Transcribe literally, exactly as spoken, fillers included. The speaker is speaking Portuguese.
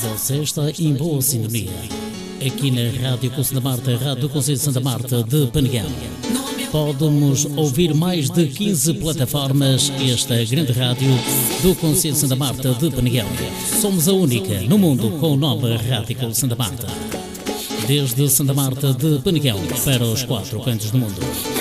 Você está em boa sintonia. Aqui na Rádio Conselho Santa Marta, Rádio Conselho Santa Marta de Peneguão. Pode-nos ouvir mais de quinze plataformas. Esta grande rádio do Conselho Santa Marta de Peneguão. Somos a única no mundo com o nome Rádio Conselho Santa Marta. Desde Santa Marta de Peneguão para os quatro cantos do mundo.